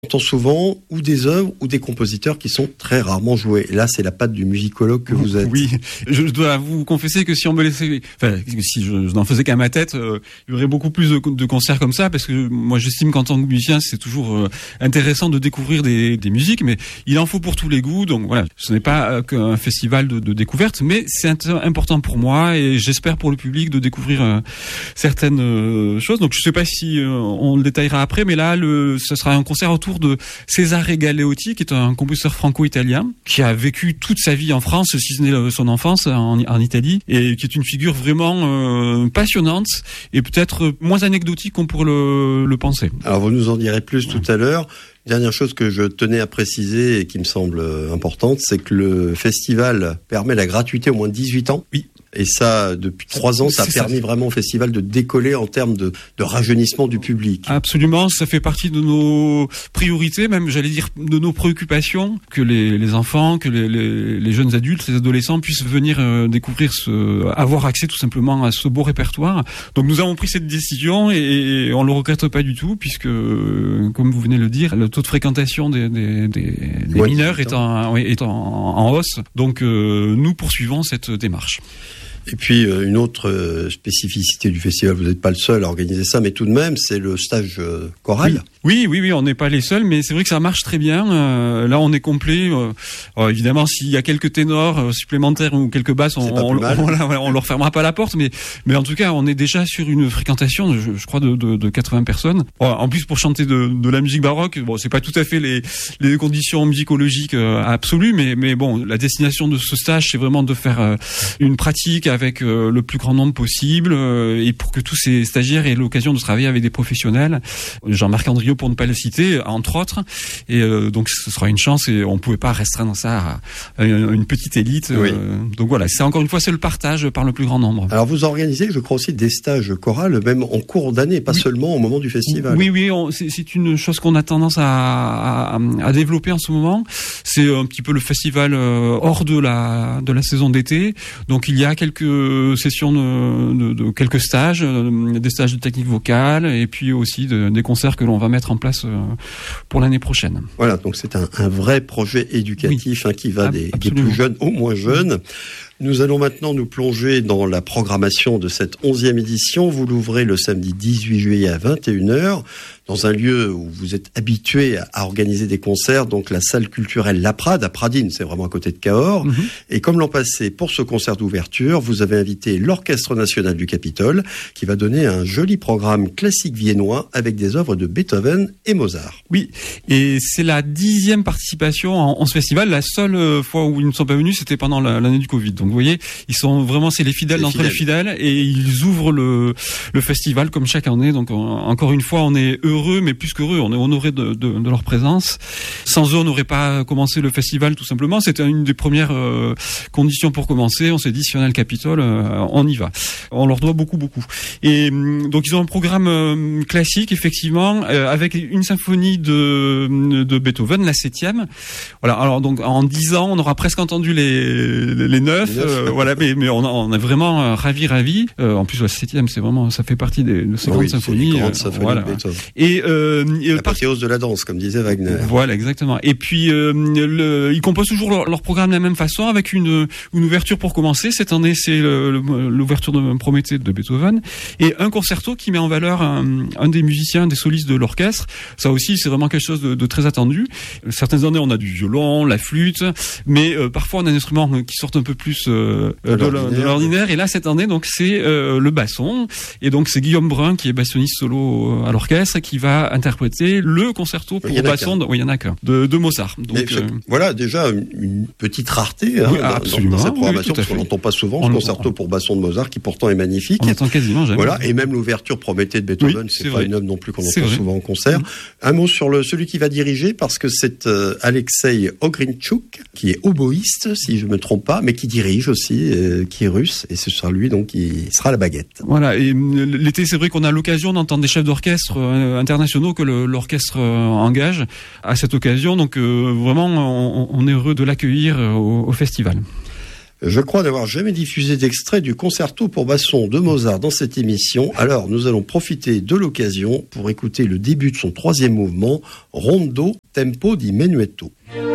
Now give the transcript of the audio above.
On entend souvent ou des œuvres ou des compositeurs qui sont très rarement joués. Et là, c'est la patte du musicologue que vous êtes. Oui, je dois vous confesser que si on me laissait, si je n'en faisais qu'à ma tête, il y aurait beaucoup plus de concerts comme ça, parce que moi, j'estime qu'en tant que musicien, c'est toujours intéressant de découvrir des musiques, mais il en faut pour tous les goûts. Donc voilà, ce n'est pas qu'un festival de découverte, mais c'est important pour moi et j'espère pour le public de découvrir certaines choses. Donc je sais pas si on le détaillera après, mais là, ce sera un concert autour de Cesare Galeotti, qui est un compositeur franco-italien, qui a vécu toute sa vie en France, si ce n'est son enfance en Italie, et qui est une figure vraiment passionnante et peut-être moins anecdotique qu'on pourrait le penser. Alors vous nous en direz plus tout à l'heure. Dernière chose que je tenais à préciser et qui me semble importante, c'est que le festival permet la gratuité au moins de 18 ans. Oui. Et ça, depuis 3 ans, ça a permis vraiment au festival de décoller en termes de rajeunissement du public. Absolument, ça fait partie de nos priorités, même j'allais dire de nos préoccupations, que les enfants, que les jeunes adultes, les adolescents puissent venir découvrir avoir accès tout simplement à ce beau répertoire. Donc nous avons pris cette décision et on le regrette pas du tout, puisque, comme vous venez de le dire, le taux de fréquentation des mineurs est en hausse. Donc nous poursuivons cette démarche. Et puis une autre spécificité du festival, vous n'êtes pas le seul à organiser ça, mais tout de même, c'est le stage choral. Oui, on n'est pas les seuls, mais c'est vrai que ça marche très bien. Là, on est complet. Évidemment, s'il y a quelques ténors supplémentaires ou quelques basses, on leur fermera pas la porte, mais en tout cas, on est déjà sur une fréquentation, je crois, de 80 personnes. En plus, pour chanter de la musique baroque, bon, c'est pas tout à fait les conditions musicologiques absolues, mais bon, la destination de ce stage, c'est vraiment de faire une pratique avec le plus grand nombre possible, et pour que tous ces stagiaires aient l'occasion de travailler avec des professionnels. Jean-Marc Andriot, pour ne pas le citer, entre autres. Et donc ce sera une chance, et on pouvait pas restreindre ça à une petite élite. Oui. Donc voilà, c'est encore une fois, c'est le partage par le plus grand nombre. Alors vous organisez, je crois aussi, des stages chorales, même en cours d'année, pas seulement au moment du festival. Oui, c'est une chose qu'on a tendance à développer en ce moment. C'est un petit peu le festival hors de la saison d'été. Donc il y a quelques sessions de quelques stages, des stages de technique vocale, et puis aussi des concerts que l'on va mettre en place pour l'année prochaine. Voilà, donc c'est un vrai projet éducatif qui va des plus jeunes aux moins jeunes. Nous allons maintenant nous plonger dans la programmation de cette 11e édition. Vous l'ouvrez le samedi 18 juillet à 21h, dans un lieu où vous êtes habitué à organiser des concerts, donc la salle culturelle La Prade, à Pradines, c'est vraiment à côté de Cahors. Mm-hmm. Et comme l'an passé, pour ce concert d'ouverture, vous avez invité l'Orchestre National du Capitole, qui va donner un joli programme classique viennois avec des œuvres de Beethoven et Mozart. Oui, et c'est la 10e participation en ce festival. La seule fois où ils ne sont pas venus, c'était pendant l'année du Covid. Donc vous voyez, ils sont vraiment, c'est les fidèles d'entre les fidèles, et ils ouvrent le festival comme chaque année. Donc encore une fois, on est heureux, mais plus qu'heureux, on est honoré de leur présence. Sans eux, on n'aurait pas commencé le festival, tout simplement. C'était une des premières conditions pour commencer. On s'est dit, si on a le Capitole, on y va. On leur doit beaucoup. Et donc ils ont un programme classique, effectivement, avec une symphonie de Beethoven, la 7e. Voilà. Alors donc en 10 ans, on aura presque entendu les 9. Voilà, mais on est vraiment ravis. En plus, la 7e, c'est vraiment, ça fait partie de ces grandes symphonies. Voilà. Et l'apothéose de la danse, comme disait Wagner. Voilà, exactement. Et puis ils composent toujours leur programme de la même façon, avec une ouverture pour commencer. Cette année, c'est l'ouverture de Prométhée de Beethoven, et un concerto qui met en valeur un des musiciens, des solistes de l'orchestre. Ça aussi, c'est vraiment quelque chose de très attendu. Certaines années, on a du violon, la flûte, mais parfois on a un instrument qui sort un peu plus de l'ordinaire. Et là, cette année, donc c'est le basson, et donc c'est Guillaume Brun, qui est bassoniste solo à l'orchestre, qui va interpréter le concerto pour basson de Mozart. Donc voilà déjà une petite rareté dans cette programmation, parce qu'on n'entend pas souvent ce concerto pour basson de Mozart, qui pourtant est magnifique. On n'entend quasiment jamais. Voilà, et même l'ouverture Prométhée de Beethoven, c'est pas une œuvre non plus qu'on entend souvent en concert. Un mot sur celui qui va diriger, parce que c'est Alexei Ogrinchuk, qui est oboïste, si je me trompe pas, mais qui dirige aussi, qui est russe, et ce sera lui donc qui sera à la baguette. Voilà, et l'été, c'est vrai qu'on a l'occasion d'entendre des chefs d'orchestre internationaux que l'orchestre engage à cette occasion, donc vraiment on est heureux de l'accueillir au festival. Je crois n'avoir jamais diffusé d'extrait du concerto pour basson de Mozart dans cette émission. Alors, nous allons profiter de l'occasion pour écouter le début de son 3e mouvement, Rondo Tempo di Menuetto.